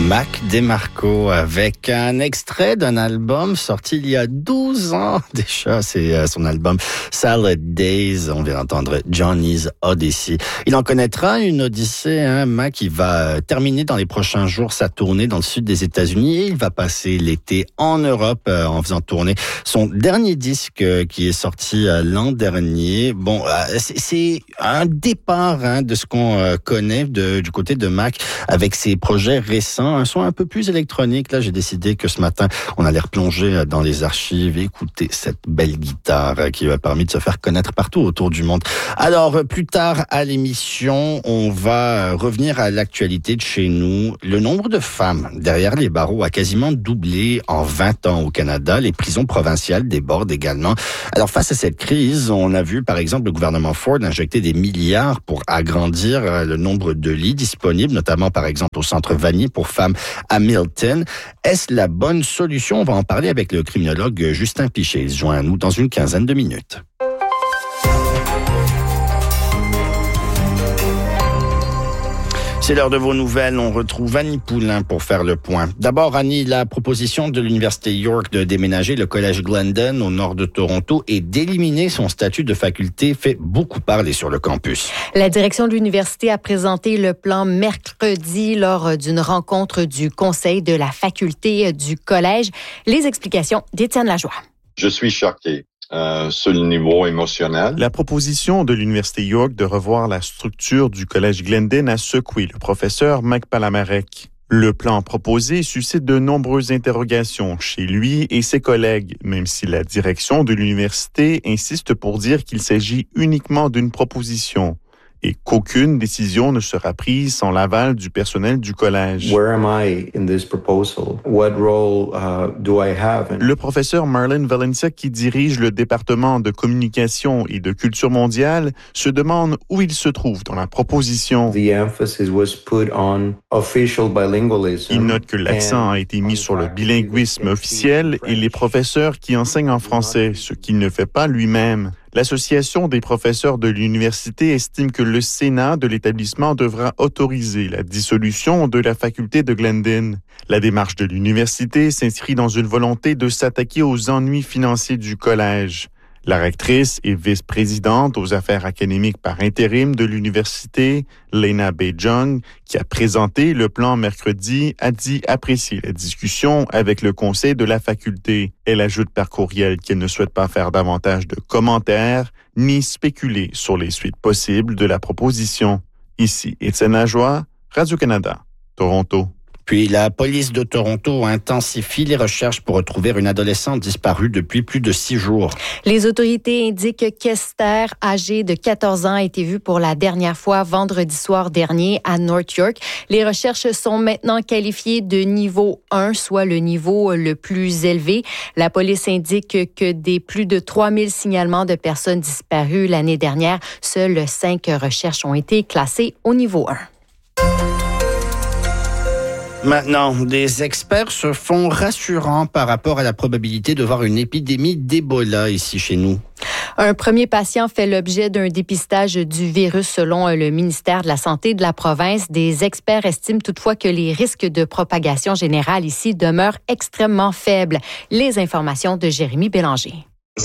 Mac DeMarco avec un extrait d'un album sorti il y a 12 ans déjà. C'est son album Salad Days. On vient d'entendre Johnny's Odyssey. Il en connaîtra une odyssée, Mac. Il va terminer dans les prochains jours sa tournée dans le sud des États-Unis et il va passer l'été en Europe en faisant tourner son dernier disque qui est sorti l'an dernier. Bon, c'est un départ de ce qu'on connaît du côté de Mac avec ses projets récents. Un son un peu plus électronique. Là, j'ai décidé que ce matin, on allait replonger dans les archives et écouter cette belle guitare qui lui a permis de se faire connaître partout autour du monde. Alors, plus tard à l'émission, on va revenir à l'actualité de chez nous. Le nombre de femmes derrière les barreaux a quasiment doublé en 20 ans au Canada. Les prisons provinciales débordent également. Alors, face à cette crise, on a vu, par exemple, le gouvernement Ford injecter des milliards pour agrandir le nombre de lits disponibles, notamment, par exemple, au centre Vanier pour femmes à Milton. Est-ce la bonne solution? On va en parler avec le criminologue Justin Piché. Il se joint à nous dans une quinzaine de minutes. C'est l'heure de vos nouvelles. On retrouve Annie Poulain pour faire le point. D'abord, Annie, la proposition de l'Université York de déménager le collège Glendon au nord de Toronto et d'éliminer son statut de faculté fait beaucoup parler sur le campus. La direction de l'université a présenté le plan mercredi lors d'une rencontre du conseil de la faculté du collège. Les explications d'Étienne Lajoie. Je suis choqué. Sur le niveau émotionnel. La proposition de l'Université York de revoir la structure du collège Glendon a secoué le professeur Mike Palamarek. Le plan proposé suscite de nombreuses interrogations chez lui et ses collègues, même si la direction de l'université insiste pour dire qu'il s'agit uniquement d'une proposition et qu'aucune décision ne sera prise sans l'aval du personnel du collège. Where am I in this proposal? What role do I have? Le professeur Marlon Valencia, qui dirige le département de communication et de culture mondiale, se demande où il se trouve dans la proposition. The emphasis was put on official bilingualism. Il note que l'accent a été mis sur le bilinguisme officiel et les professeurs qui enseignent en français, ce qu'il ne fait pas lui-même. L'Association des professeurs de l'université estime que le Sénat de l'établissement devra autoriser la dissolution de la faculté de Glendon. La démarche de l'université s'inscrit dans une volonté de s'attaquer aux ennuis financiers du collège. La rectrice et vice-présidente aux affaires académiques par intérim de l'université, Lena Bejong, qui a présenté le plan mercredi, a dit apprécier la discussion avec le conseil de la faculté. Elle ajoute par courriel qu'elle ne souhaite pas faire davantage de commentaires ni spéculer sur les suites possibles de la proposition. Ici, Étienne Lajoie, Radio-Canada, Toronto. Puis la police de Toronto intensifie les recherches pour retrouver une adolescente disparue depuis plus de 6 jours. Les autorités indiquent qu'Esther, âgée de 14 ans, a été vue pour la dernière fois vendredi soir dernier à North York. Les recherches sont maintenant qualifiées de niveau 1, soit le niveau le plus élevé. La police indique que des plus de 3000 signalements de personnes disparues l'année dernière, seules 5 recherches ont été classées au niveau 1. Maintenant, des experts se font rassurants par rapport à la probabilité de voir une épidémie d'Ebola ici chez nous. Un premier patient fait l'objet d'un dépistage du virus selon le ministère de la Santé de la province. Des experts estiment toutefois que les risques de propagation générale ici demeurent extrêmement faibles. Les informations de Jérémy Bélanger.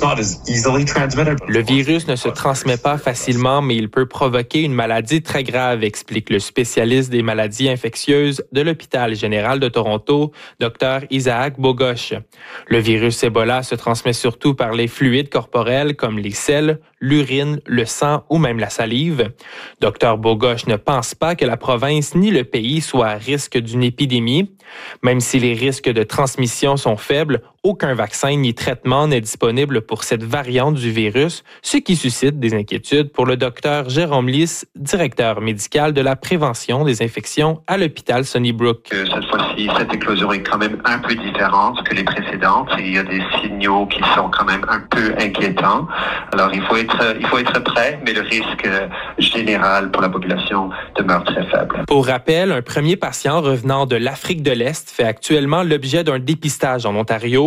Le virus ne se transmet pas facilement, mais il peut provoquer une maladie très grave, explique le spécialiste des maladies infectieuses de l'Hôpital général de Toronto, Dr Isaac Bogosh. Le virus Ebola se transmet surtout par les fluides corporels comme les selles, l'urine, le sang ou même la salive. Dr Bogosh ne pense pas que la province ni le pays soient à risque d'une épidémie. Même si les risques de transmission sont faibles, aucun vaccin ni traitement n'est disponible pour cette variante du virus, ce qui suscite des inquiétudes pour le docteur Jérôme Lys, directeur médical de la prévention des infections à l'hôpital Sunnybrook. Cette fois-ci, cette éclosion est quand même un peu différente que les précédentes et il y a des signaux qui sont quand même un peu inquiétants. Alors, il faut être prêt, mais le risque général pour la population demeure très faible. Pour rappel, un premier patient revenant de l'Afrique de l'Est fait actuellement l'objet d'un dépistage en Ontario.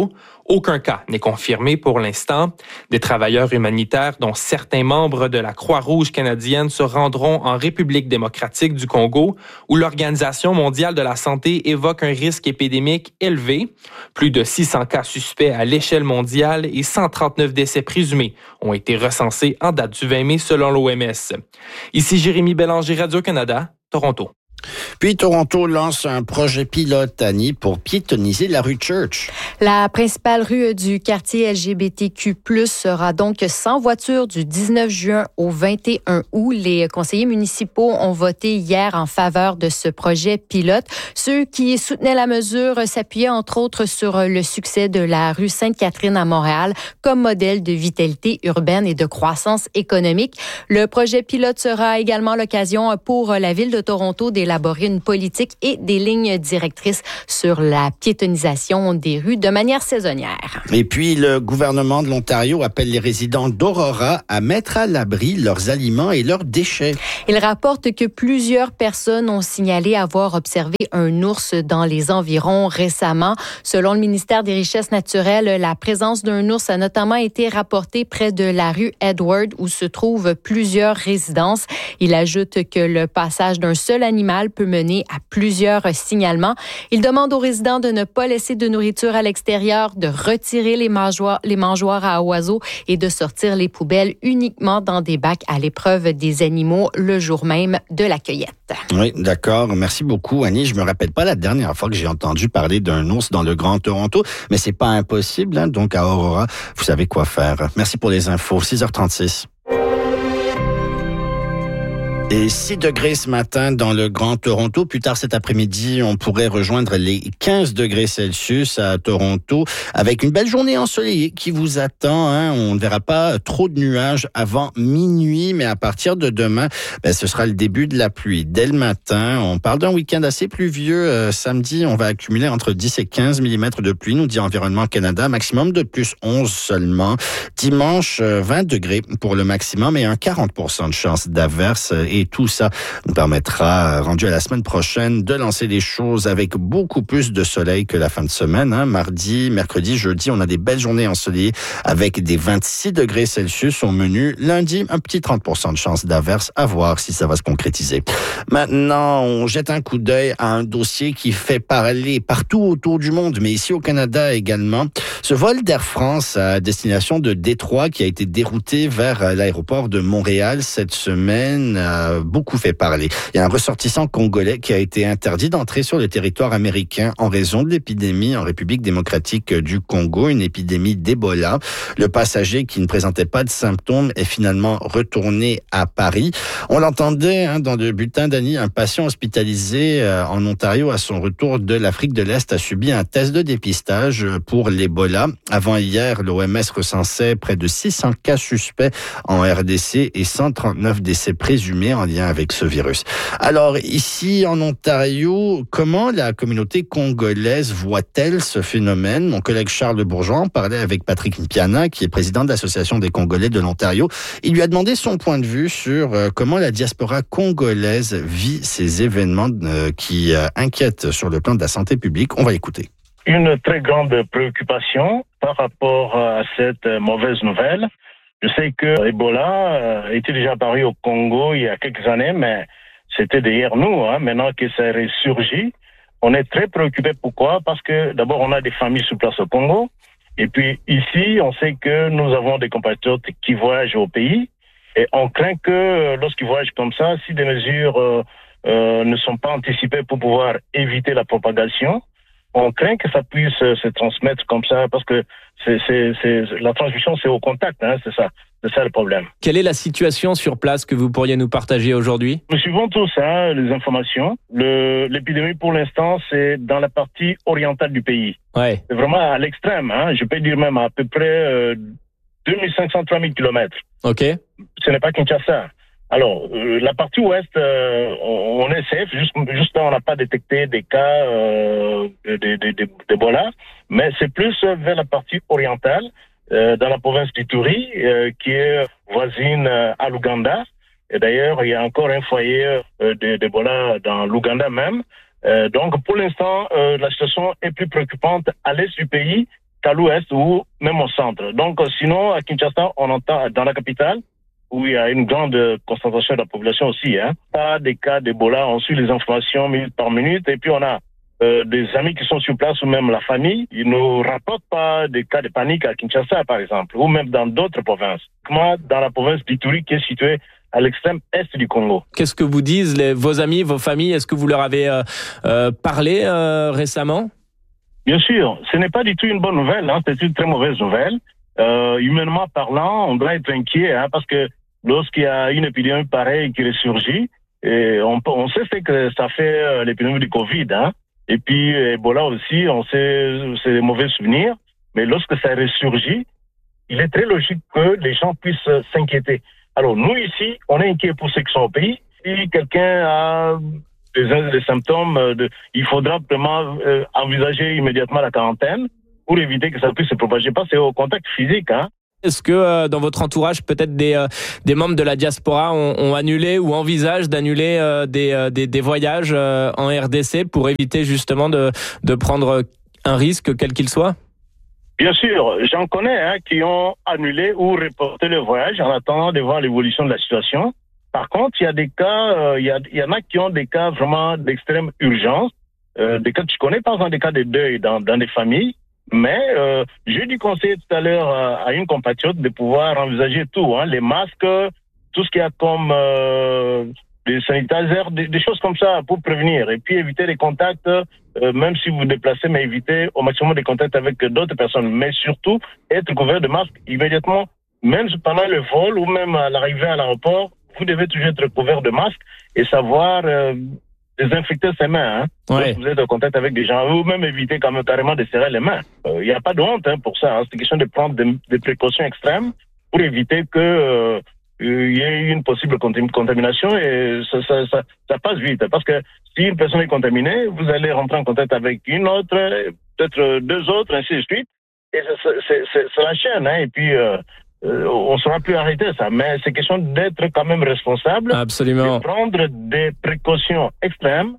Aucun cas n'est confirmé pour l'instant. Des travailleurs humanitaires, dont certains membres de la Croix-Rouge canadienne, se rendront en République démocratique du Congo, où l'Organisation mondiale de la santé évoque un risque épidémique élevé. Plus de 600 cas suspects à l'échelle mondiale et 139 décès présumés ont été recensés en date du 20 mai selon l'OMS. Ici Jérémy Bélanger, Radio-Canada, Toronto. Puis Toronto lance un projet pilote, Annie, pour piétonniser la rue Church. La principale rue du quartier LGBTQ+, sera donc sans voiture du 19 juin au 21 août. Les conseillers municipaux ont voté hier en faveur de ce projet pilote. Ceux qui soutenaient la mesure s'appuyaient entre autres sur le succès de la rue Sainte-Catherine à Montréal comme modèle de vitalité urbaine et de croissance économique. Le projet pilote sera également l'occasion pour la ville de Toronto d'élaborer une politique et des lignes directrices sur la piétonisation des rues de manière saisonnière. Et puis, le gouvernement de l'Ontario appelle les résidents d'Aurora à mettre à l'abri leurs aliments et leurs déchets. Il rapporte que plusieurs personnes ont signalé avoir observé un ours dans les environs récemment. Selon le ministère des Richesses naturelles, la présence d'un ours a notamment été rapportée près de la rue Edward où se trouvent plusieurs résidences. Il ajoute que le passage d'un seul animal peut mener à plusieurs signalements. Il demande aux résidents de ne pas laisser de nourriture à l'extérieur, de retirer les mangeoires à oiseaux et de sortir les poubelles uniquement dans des bacs à l'épreuve des animaux le jour même de la cueillette. Oui, d'accord. Merci beaucoup, Annie. Je me rappelle pas la dernière fois que j'ai entendu parler d'un ours dans le Grand Toronto, mais c'est pas impossible, hein. Donc à Aurora, vous savez quoi faire. Merci pour les infos. 6h36. Et 6 degrés ce matin dans le Grand Toronto. Plus tard cet après-midi, on pourrait rejoindre les 15 degrés Celsius à Toronto avec une belle journée ensoleillée qui vous attend. Hein. On ne verra pas trop de nuages avant minuit, mais à partir de demain, ce sera le début de la pluie. Dès le matin, on parle d'un week-end assez pluvieux. Samedi, on va accumuler entre 10 et 15 mm de pluie, nous dit Environnement Canada. Maximum de plus 11 seulement. Dimanche, 20 degrés pour le maximum et un 40% de chance d'averse. Et tout ça nous permettra, rendu à la semaine prochaine, de lancer les choses avec beaucoup plus de soleil que la fin de semaine. Hein. Mardi, mercredi, jeudi, on a des belles journées ensoleillées avec des 26 degrés Celsius au menu. Lundi, un petit 30% de chance d'averse, à voir si ça va se concrétiser. Maintenant, on jette un coup d'œil à un dossier qui fait parler partout autour du monde, mais ici au Canada également. Ce vol d'Air France à destination de Détroit qui a été dérouté vers l'aéroport de Montréal cette semaine a beaucoup fait parler. Il y a un ressortissant congolais qui a été interdit d'entrer sur le territoire américain en raison de l'épidémie en République démocratique du Congo, une épidémie d'Ebola. Le passager qui ne présentait pas de symptômes est finalement retourné à Paris. On l'entendait dans le bulletin d'Annie, un patient hospitalisé en Ontario à son retour de l'Afrique de l'Est a subi un test de dépistage pour l'Ebola. Avant hier, l'OMS recensait près de 600 cas suspects en RDC et 139 décès présumés en lien avec ce virus. Alors, ici en Ontario, comment la communauté congolaise voit-elle ce phénomène? Mon collègue Charles Bourgeois en parlait avec Patrick Mpiana, qui est président de l'Association des Congolais de l'Ontario. Il lui a demandé son point de vue sur comment la diaspora congolaise vit ces événements qui inquiètent sur le plan de la santé publique. On va écouter. Une très grande préoccupation par rapport à cette mauvaise nouvelle. Je sais que Ebola était déjà apparu au Congo il y a quelques années, mais c'était derrière nous. Maintenant que ça ressurgit, on est très préoccupé. Pourquoi? Parce que d'abord, on a des familles sur place au Congo. Et puis ici, on sait que nous avons des compatriotes qui voyagent au pays. Et on craint que lorsqu'ils voyagent comme ça, si des mesures ne sont pas anticipées pour pouvoir éviter la propagation, on craint que ça puisse se transmettre comme ça, parce que la transmission, c'est au contact, c'est ça le problème. Quelle est la situation sur place que vous pourriez nous partager aujourd'hui? Nous suivons tous les informations. L'épidémie, pour l'instant, c'est dans la partie orientale du pays. Ouais. C'est vraiment à l'extrême, je peux dire même à peu près 2500-3000 kilomètres. Ok. Ce n'est pas Kinshasa. Alors, la partie ouest, on est safe. Juste on n'a pas détecté des cas d'Ebola, mais c'est plus vers la partie orientale, dans la province d'Ituri, qui est voisine à l'Ouganda. Et d'ailleurs, il y a encore un foyer d'Ebola dans l'Ouganda même. Donc, pour l'instant, la situation est plus préoccupante à l'est du pays qu'à l'ouest ou même au centre. Donc, sinon, à Kinshasa, on entend dans la capitale, où il y a une grande concentration de la population aussi, pas des cas d'Ebola, on suit les informations minute par minute, et puis on a des amis qui sont sur place ou même la famille, ils ne rapportent pas des cas de panique à Kinshasa, par exemple, ou même dans d'autres provinces. Comment dans la province d'Ituri, qui est située à l'extrême est du Congo. Qu'est-ce que vous disent vos amis, vos familles? Est-ce que vous leur avez parlé récemment? Bien sûr, ce n'est pas du tout une bonne nouvelle, c'est une très mauvaise nouvelle. Humainement parlant, on doit être inquiet, parce que lorsqu'il y a une épidémie pareille qui ressurgit, et on sait ce que ça fait l'épidémie du Covid, et puis Ebola aussi, on sait c'est des mauvais souvenirs, mais lorsque ça ressurgit, il est très logique que les gens puissent s'inquiéter. Alors nous ici, on est inquiet pour ceux qui sont au pays. Si quelqu'un a des symptômes, il faudra vraiment envisager immédiatement la quarantaine pour éviter que ça puisse se propager. Pas c'est au contact physique, Est-ce que dans votre entourage, peut-être des membres de la diaspora ont annulé ou envisagent d'annuler des voyages en RDC pour éviter justement de prendre un risque quel qu'il soit? Bien sûr, j'en connais qui ont annulé ou reporté le voyage en attendant de voir l'évolution de la situation. Par contre, il y a des cas, il y en a qui ont des cas vraiment d'extrême urgence, des cas que je connais, par exemple des cas de deuil dans des familles. Mais j'ai dû conseiller tout à l'heure à une compatriote de pouvoir envisager tout, les masques, tout ce qu'il y a comme des sanitaires, des choses comme ça pour prévenir et puis éviter les contacts, même si vous vous déplacez, mais éviter au maximum des contacts avec d'autres personnes. Mais surtout, être couvert de masques immédiatement, même pendant le vol ou même à l'arrivée à l'aéroport, vous devez toujours être couvert de masques et savoir désinfecter ses mains. Ouais. Vous êtes en contact avec des gens, ou même éviter quand même carrément de serrer les mains. Il n'y a pas de honte pour ça. C'est question de prendre des précautions extrêmes pour éviter que il y ait une possible contamination et ça passe vite. Parce que si une personne est contaminée, vous allez rentrer en contact avec une autre, peut-être deux autres, ainsi de suite. Et c'est la chaîne. Et puis, on ne sera plus arrêté ça. Mais c'est question d'être quand même responsable. Absolument. De prendre des précautions extrêmes.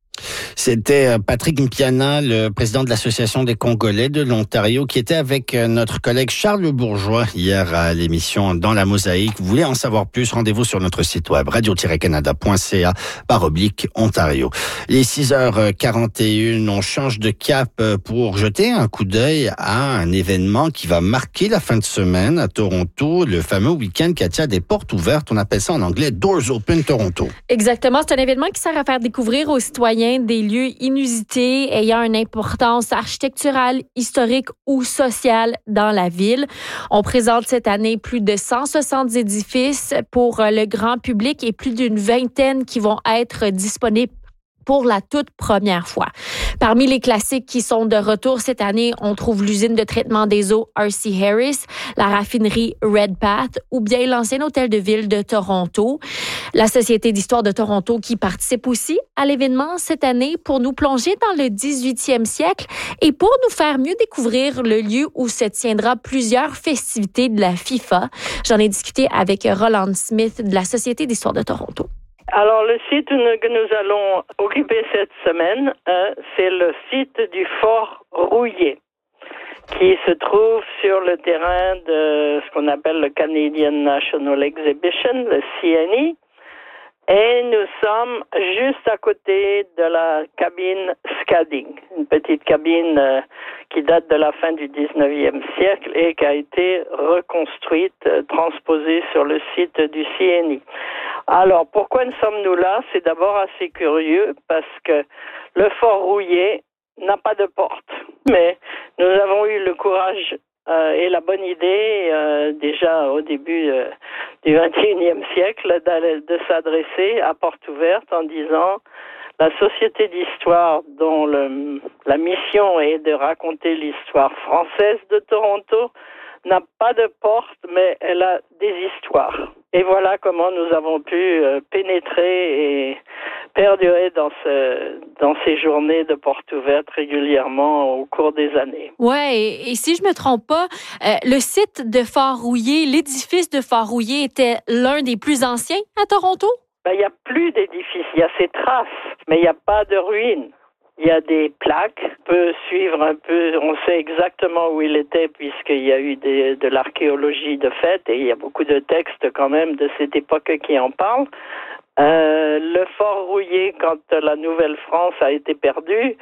C'était Patrick Mpiana, le président de l'Association des Congolais de l'Ontario, qui était avec notre collègue Charles Bourgeois hier à l'émission Dans la Mosaïque. Vous voulez en savoir plus? Rendez-vous sur notre site web radio-canada.ca/Ontario. Les 6h41, on change de cap pour jeter un coup d'œil à un événement qui va marquer la fin de semaine à Toronto, le fameux week-end qui attire des portes ouvertes. On appelle ça en anglais Doors Open Toronto. Exactement. C'est un événement qui sert à faire découvrir aux citoyens des lieux inusités ayant une importance architecturale, historique ou sociale dans la ville. On présente cette année plus de 160 édifices pour le grand public et plus d'une vingtaine qui vont être disponibles pour la toute première fois. Parmi les classiques qui sont de retour cette année, on trouve l'usine de traitement des eaux R.C. Harris, la raffinerie Redpath ou bien l'ancien hôtel de ville de Toronto. La Société d'histoire de Toronto qui participe aussi à l'événement cette année pour nous plonger dans le 18e siècle et pour nous faire mieux découvrir le lieu où se tiendra plusieurs festivités de la FIFA. J'en ai discuté avec Roland Smith de la Société d'histoire de Toronto. Alors, le site que nous allons occuper cette semaine, c'est le site du Fort Rouillé, qui se trouve sur le terrain de ce qu'on appelle le Canadian National Exhibition, le CNE. Et nous sommes juste à côté de la cabine Scadding, une petite cabine qui date de la fin du 19e siècle et qui a été reconstruite, transposée sur le site du CNI. Alors, pourquoi sommes-nous là? C'est d'abord assez curieux parce que le Fort Rouillé n'a pas de porte. Mais nous avons eu le courage et la bonne idée, déjà au début du XXIe siècle, de s'adresser à porte ouverte en disant la Société d'histoire dont la mission est de raconter l'histoire française de Toronto n'a pas de porte, mais elle a des histoires. Et voilà comment nous avons pu pénétrer et perdurer dans ces journées de portes ouvertes régulièrement au cours des années. Ouais, et si je me trompe pas, le site de Fort Rouillé, l'édifice de Fort Rouillé était l'un des plus anciens à Toronto? Il n'y a plus d'édifices, il y a ces traces, mais il n'y a pas de ruines. Il y a des plaques, on peut suivre un peu, on sait exactement où il était puisqu'il y a eu de l'archéologie de fait et il y a beaucoup de textes quand même de cette époque qui en parlent. Le fort Rouillé, quand la Nouvelle-France a été perdue,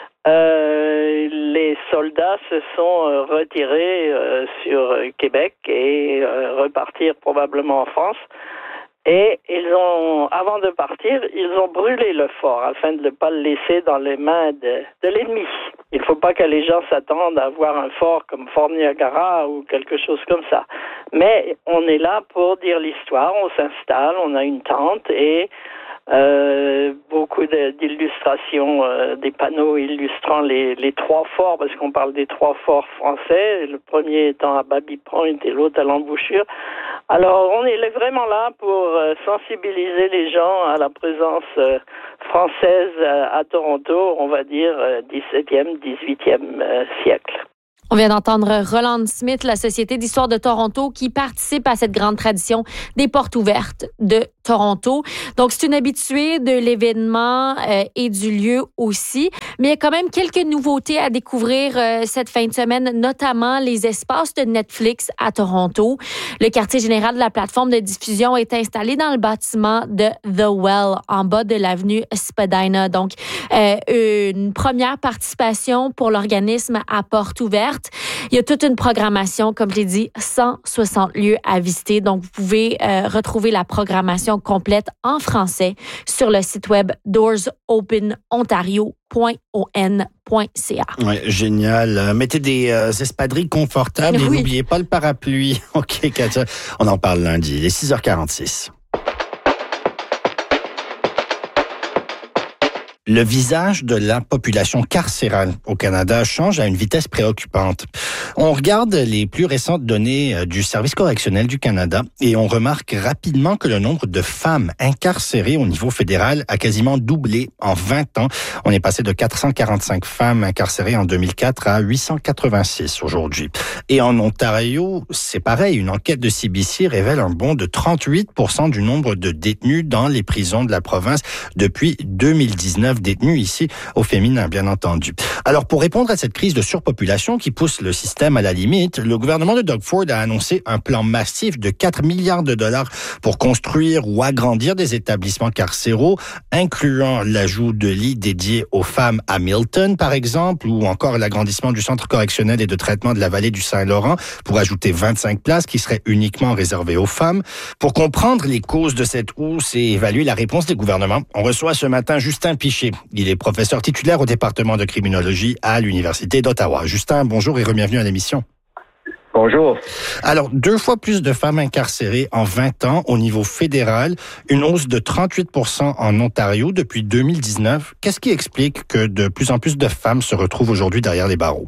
les soldats se sont retirés sur Québec et repartirent probablement en France. Et avant de partir, ils ont brûlé le fort afin de ne pas le laisser dans les mains de l'ennemi. Il ne faut pas que les gens s'attendent à voir un fort comme Fort Niagara ou quelque chose comme ça. Mais on est là pour dire l'histoire, on s'installe, on a une tente et beaucoup d'illustrations, des panneaux illustrant les trois forts, parce qu'on parle des trois forts français, le premier étant à Baby Point et l'autre à l'embouchure. Alors, on est vraiment là pour sensibiliser les gens à la présence française à Toronto, on va dire 17e, 18e siècle. On vient d'entendre Roland Smith, la Société d'histoire de Toronto, qui participe à cette grande tradition des portes ouvertes de Toronto. Donc, c'est une habituée de l'événement et du lieu aussi. Mais il y a quand même quelques nouveautés à découvrir cette fin de semaine, notamment les espaces de Netflix à Toronto. Le quartier général de la plateforme de diffusion est installé dans le bâtiment de The Well, en bas de l'avenue Spadina. Donc, une première participation pour l'organisme à portes ouvertes. Il y a toute une programmation, comme je l'ai dit, 160 lieux à visiter. Donc, vous pouvez retrouver la programmation complète en français sur le site web doorsopenontario.on.ca. Ouais, génial. Mettez des espadrilles confortables et n'oubliez pas le parapluie. OK, Katia. On en parle lundi. Il est 6h46. Le visage de la population carcérale au Canada change à une vitesse préoccupante. On regarde les plus récentes données du Service correctionnel du Canada et on remarque rapidement que le nombre de femmes incarcérées au niveau fédéral a quasiment doublé en 20 ans. On est passé de 445 femmes incarcérées en 2004 à 886 aujourd'hui. Et en Ontario, c'est pareil. Une enquête de CBC révèle un bond de 38% du nombre de détenus dans les prisons de la province depuis 2019. Détenus ici au féminin, bien entendu. Alors, pour répondre à cette crise de surpopulation qui pousse le système à la limite, le gouvernement de Doug Ford a annoncé un plan massif de 4 milliards de dollars pour construire ou agrandir des établissements carcéraux, incluant l'ajout de lits dédiés aux femmes à Milton, par exemple, ou encore l'agrandissement du centre correctionnel et de traitement de la vallée du Saint-Laurent pour ajouter 25 places qui seraient uniquement réservées aux femmes. Pour comprendre les causes de cette hausse et évaluer la réponse des gouvernements, on reçoit ce matin Justin Piché. Il est professeur titulaire au département de criminologie à l'Université d'Ottawa. Justin, bonjour et bienvenue à l'émission. Bonjour. Alors, 2 fois plus de femmes incarcérées en 20 ans au niveau fédéral, une hausse de 38% en Ontario depuis 2019. Qu'est-ce qui explique que de plus en plus de femmes se retrouvent aujourd'hui derrière les barreaux?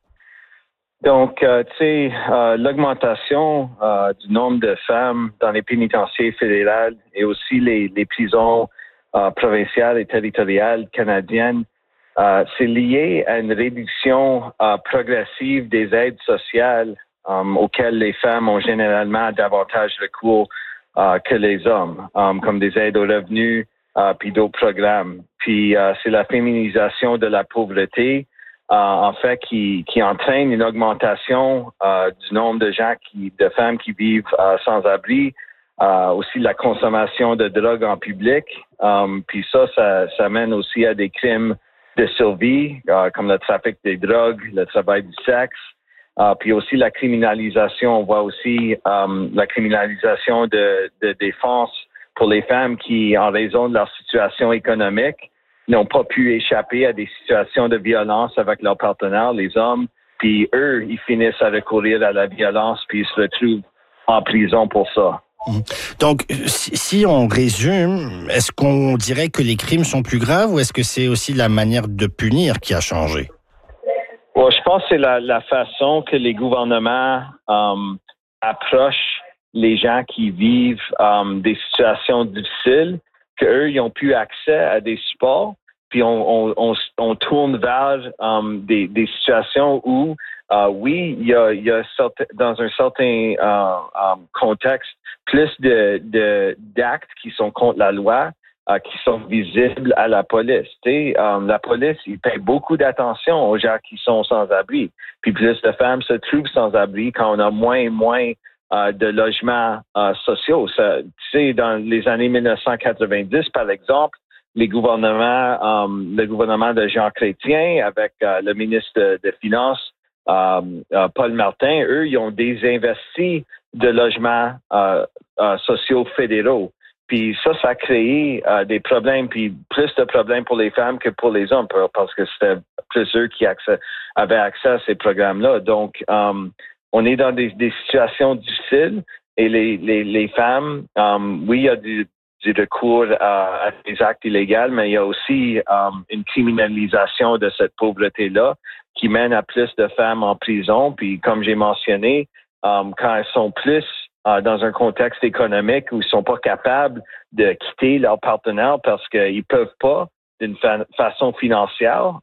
Donc, l'augmentation du nombre de femmes dans les pénitenciers fédérales et aussi les prisons provinciales et territoriales canadiennes, c'est lié à une réduction progressive des aides sociales auxquelles les femmes ont généralement davantage recours que les hommes, comme des aides aux revenus puis d'autres programmes. Puis c'est la féminisation de la pauvreté, en fait, qui entraîne une augmentation du nombre de femmes qui vivent sans abri. Aussi la consommation de drogue en public. Puis ça mène aussi à des crimes de survie, comme le trafic des drogues, le travail du sexe. Puis aussi la criminalisation. On voit aussi la criminalisation de défense pour les femmes qui, en raison de leur situation économique, n'ont pas pu échapper à des situations de violence avec leurs partenaires, les hommes. Puis eux, ils finissent à recourir à la violence, puis ils se retrouvent en prison pour ça. Donc, si on résume, est-ce qu'on dirait que les crimes sont plus graves ou est-ce que c'est aussi la manière de punir qui a changé? Bon, je pense que c'est la façon que les gouvernements approchent les gens qui vivent des situations difficiles, qu'eux, ils ont plus accès à des supports, puis on tourne vers des situations où oui, il y a dans un certain contexte plus d'actes qui sont contre la loi, qui sont visibles à la police. La police, ils payent beaucoup d'attention aux gens qui sont sans-abri. Puis plus de femmes se trouvent sans-abri quand on a moins et moins de logements sociaux. Dans les années 1990, par exemple, le gouvernement de Jean Chrétien avec le ministre des Finances, Paul Martin, eux, ils ont désinvesti de logements sociaux fédéraux. Puis ça a créé des problèmes, puis plus de problèmes pour les femmes que pour les hommes, parce que c'était plus eux qui avaient accès à ces programmes-là. Donc, on est dans des situations difficiles et les femmes, oui, il y a du recours à des actes illégaux, mais il y a aussi une criminalisation de cette pauvreté-là qui mène à plus de femmes en prison. Puis, comme j'ai mentionné, quand elles sont plus dans un contexte économique où ils sont pas capables de quitter leur partenaire parce qu'ils peuvent pas d'une façon financière,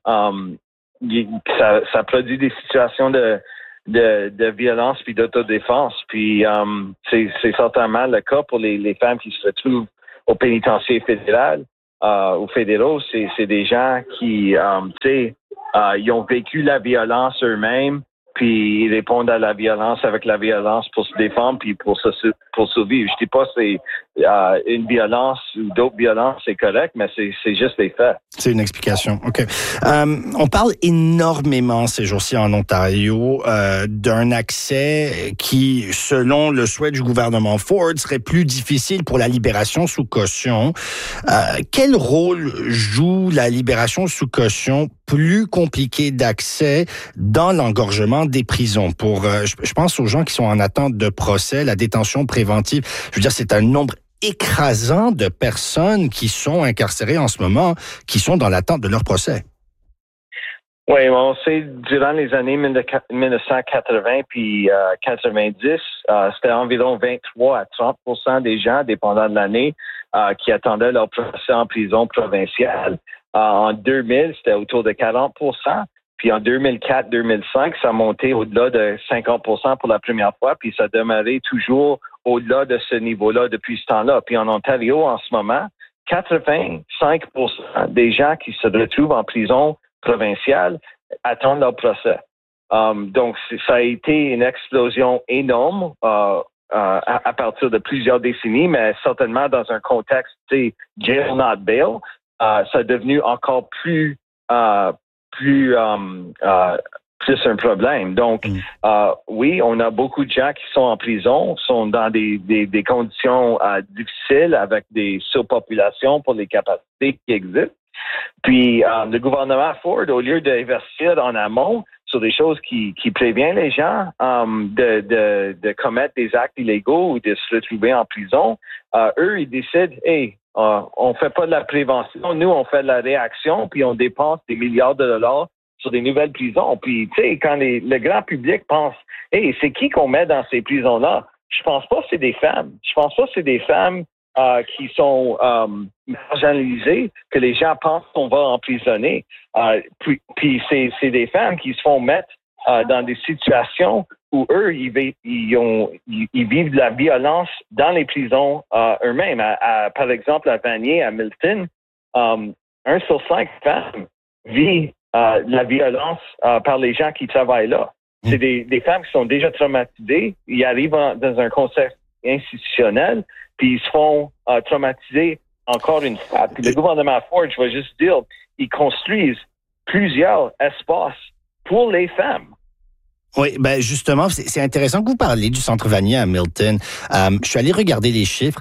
ça produit des situations de violence puis d'autodéfense. Puis c'est certainement le cas pour les femmes qui se retrouvent au pénitencier fédéral, aux fédéraux. C'est des gens qui, ils ont vécu la violence eux-mêmes, puis ils répondent à la violence avec la violence pour se défendre puis pour survivre. Je dis pas c'est une violence ou d'autres violences, c'est correct, mais c'est juste les faits. C'est une explication. OK. On parle énormément ces jours-ci en Ontario d'un accès qui, selon le souhait du gouvernement Ford, serait plus difficile pour la libération sous caution. Quel rôle joue la libération sous caution plus compliquée d'accès dans l'engorgement des prisons? Je pense aux gens qui sont en attente de procès, la détention préventive. Je veux dire, c'est un nombre écrasant de personnes qui sont incarcérées en ce moment, qui sont dans l'attente de leur procès. Oui, on sait, durant les années 1980 puis 90, c'était environ 23 à 30% des gens, dépendant de l'année, qui attendaient leur procès en prison provinciale. En 2000, c'était autour de 40%. Puis en 2004-2005, ça a monté au-delà de 50% pour la première fois, puis ça demeurait toujours au-delà de ce niveau-là depuis ce temps-là. Puis en Ontario, en ce moment, 85% des gens qui se retrouvent en prison provinciale attendent leur procès. Donc, ça a été une explosion énorme à partir de plusieurs décennies, mais certainement dans un contexte, jail not bail, ça est devenu encore plus un problème. Donc, oui, on a beaucoup de gens qui sont en prison, sont dans des conditions difficiles avec des surpopulations pour les capacités qui existent. Puis, le gouvernement Ford, au lieu d'investir en amont sur des choses qui préviennent les gens de commettre des actes illégaux ou de se retrouver en prison, eux, ils décident, on fait pas de la prévention, nous, on fait de la réaction, puis on dépense des milliards de dollars sur des nouvelles prisons. Puis, tu sais, quand le grand public pense, c'est qui qu'on met dans ces prisons-là? Je pense pas que c'est des femmes. Je pense pas que c'est des femmes qui sont marginalisées, que les gens pensent qu'on va emprisonner. Puis c'est des femmes qui se font mettre dans des situations où eux, ils vivent de la violence dans les prisons eux-mêmes. Par exemple, à Vanier, à Milton, 1 sur 5 femmes vit la violence par les gens qui travaillent là. C'est des femmes qui sont déjà traumatisées. Ils arrivent dans un contexte institutionnel, puis ils se font traumatiser encore une fois. Puis le gouvernement Ford, je vais juste dire, ils construisent plusieurs espaces pour les femmes. Oui, ben justement, c'est intéressant que vous parliez du Centre Vanier à Milton. Je suis allé regarder les chiffres,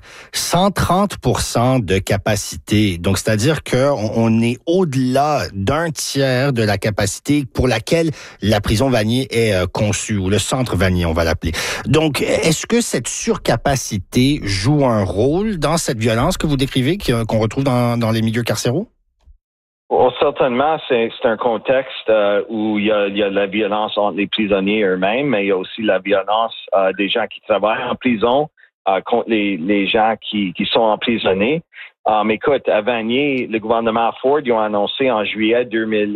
130% de capacité. Donc, c'est-à-dire qu'on est au-delà d'un tiers de la capacité pour laquelle la prison Vanier est conçue, ou le Centre Vanier, on va l'appeler. Donc, est-ce que cette surcapacité joue un rôle dans cette violence que vous décrivez, qu'on retrouve dans les milieux carcéraux? Certainement, c'est un contexte où il y a la violence entre les prisonniers eux-mêmes, mais il y a aussi la violence des gens qui travaillent en prison contre les gens qui sont emprisonnés. Écoute, à Vanier, le gouvernement Ford, ils ont annoncé en juillet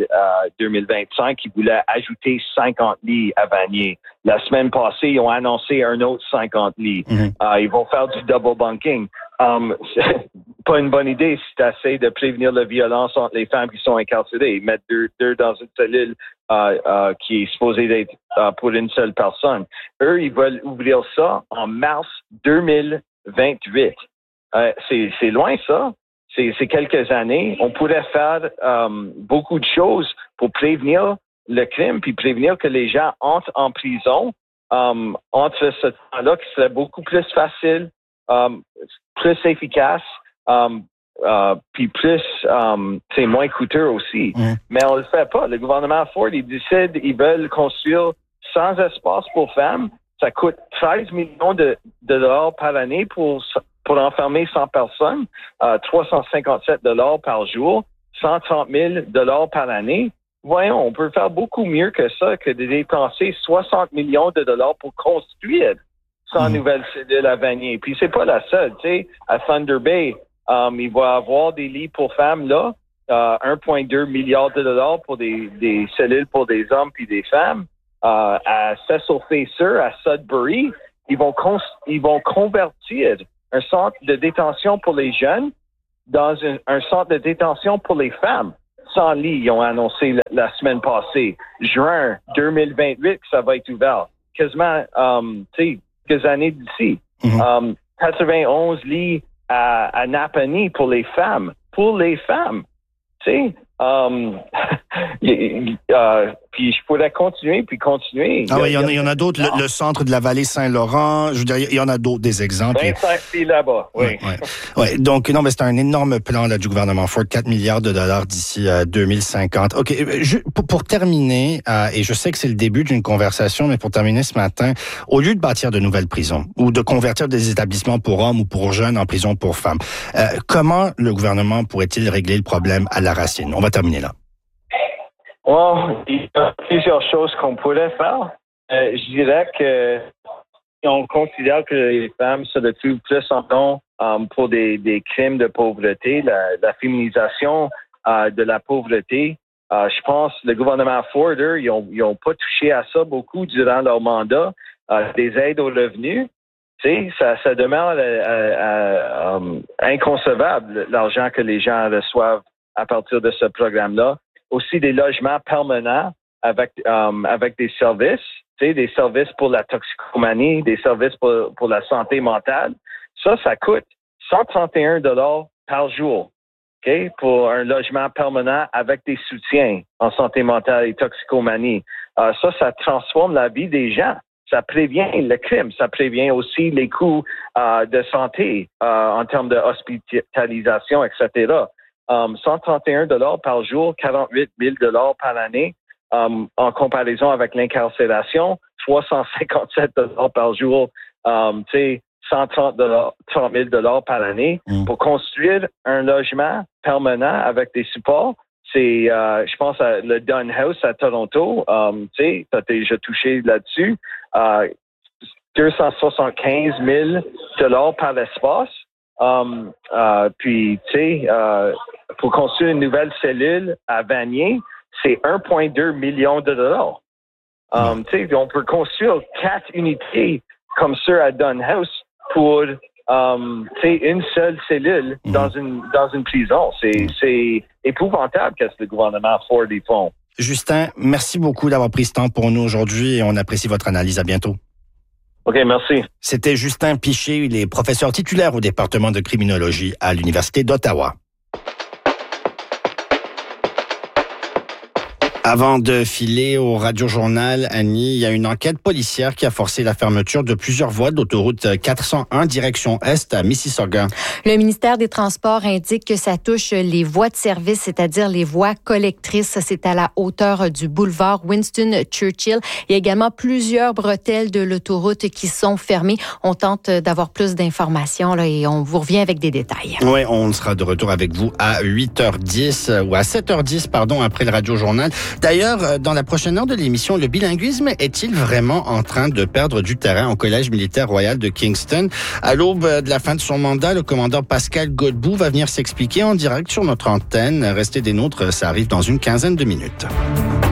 2025 qu'ils voulaient ajouter 50 lits à Vanier. La semaine passée, ils ont annoncé un autre 50 lits. Ils vont faire du double bunking. c'est pas une bonne idée si tu essaies de prévenir la violence entre les femmes qui sont incarcérées. Mettre deux dans une cellule qui est supposée être pour une seule personne. Eux, ils veulent ouvrir ça en mars 2028. C'est loin, ça. C'est quelques années. On pourrait faire beaucoup de choses pour prévenir le crime puis prévenir que les gens entrent en prison entre ce temps-là qui serait beaucoup plus facile, plus efficace, puis plus, c'est moins coûteux aussi. Mais on le fait pas. Le gouvernement Ford, il décide, ils veulent construire 100 espaces pour femmes. Ça coûte 13 millions de dollars par année pour enfermer 100 personnes, 357 dollars par jour, 130 000 dollars par année. Voyons, on peut faire beaucoup mieux que ça, que de dépenser 60 millions de dollars pour construire 100 nouvelles cellules à Vanier. Puis c'est pas la seule, tu sais. À Thunder Bay, il va y avoir des lits pour femmes là, 1,2 milliard de dollars pour des cellules pour des hommes puis des femmes. À Cecil Facer, à Sudbury, ils vont convertir un centre de détention pour les jeunes dans un centre de détention pour les femmes. 100 lits, ils ont annoncé la semaine passée. Juin 2028, que ça va être ouvert. Quasiment, tu sais, quelques années d'ici. 91 lits à Napanee pour les femmes. Pour les femmes. Tu sais, puis je pourrais continuer. Ah oui, il y en a d'autres. Le centre de la vallée Saint-Laurent, je veux dire, il y en a d'autres, des exemples. 25 filles là-bas, oui. Ouais. Donc, non, mais c'est un énorme plan là, du gouvernement Ford, 4 milliards de dollars d'ici 2050. OK, pour terminer, et je sais que c'est le début d'une conversation, mais pour terminer ce matin, au lieu de bâtir de nouvelles prisons ou de convertir des établissements pour hommes ou pour jeunes en prison pour femmes, comment le gouvernement pourrait-il régler le problème à la racine? On va terminer là. Bon, il y a plusieurs choses qu'on pourrait faire. Je dirais que on considère que les femmes se retrouvent plus en prison pour des crimes de pauvreté, la féminisation de la pauvreté. Je pense que le gouvernement Ford, ils ont pas touché à ça beaucoup durant leur mandat. Des aides aux revenus, tu sais, ça demeure inconcevable l'argent que les gens reçoivent à partir de ce programme-là. Aussi des logements permanents avec des services, tu sais, des services pour la toxicomanie, des services pour la santé mentale. Ça coûte 131 $ par jour, ok, pour un logement permanent avec des soutiens en santé mentale et toxicomanie. Ça transforme la vie des gens. Ça prévient le crime. Ça prévient aussi les coûts de santé en termes de hospitalisation, etc. 131 $ par jour, 48 000 $ par année. En comparaison avec l'incarcération, 357 $ par jour, 130 000 $ par année. Pour construire un logement permanent avec des supports, c'est, je pense, le Dunn House à Toronto, tu sais, t'as déjà touché là-dessus, 275 000 $ par espace. Puis, tu sais, pour construire une nouvelle cellule à Vanier, c'est 1,2 million de dollars. Tu sais, on peut construire 4 unités comme ça à Dunn House pour, tu sais, une seule cellule dans une prison. C'est épouvantable qu'est-ce que le gouvernement Ford y font. Justin, merci beaucoup d'avoir pris ce temps pour nous aujourd'hui et on apprécie votre analyse. À bientôt. OK, merci. C'était Justin Piché, il est professeur titulaire au département de criminologie à l'Université d'Ottawa. Avant de filer au radiojournal, Annie, il y a une enquête policière qui a forcé la fermeture de plusieurs voies d'autoroute 401 direction Est à Mississauga. Le ministère des Transports indique que ça touche les voies de service, c'est-à-dire les voies collectrices. C'est à la hauteur du boulevard Winston Churchill. Il y a également plusieurs bretelles de l'autoroute qui sont fermées. On tente d'avoir plus d'informations là, et on vous revient avec des détails. Oui, on sera de retour avec vous à 8h10 ou à 7h10, pardon, après le radiojournal. D'ailleurs, dans la prochaine heure de l'émission, le bilinguisme est-il vraiment en train de perdre du terrain au Collège militaire royal de Kingston? À l'aube de la fin de son mandat, le commandant Pascal Godbout va venir s'expliquer en direct sur notre antenne. Restez des nôtres, ça arrive dans une quinzaine de minutes.